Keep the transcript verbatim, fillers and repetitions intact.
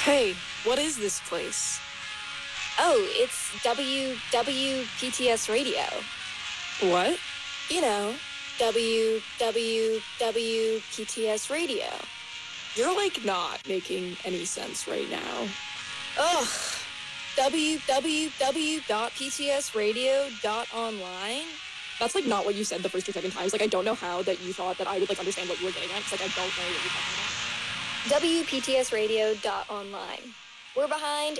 Hey, what is this place? Oh, it's W W P T S Radio. What? You know, W W W P T S Radio. You're like not making any sense right now. Ugh. w w w dot p t s radio dot online. That's like not what you said the first or second times. Like I don't know how that you thought that I would like understand what you were getting at. Cause like I don't know what you're talking about. w p t s radio dot online. We're behind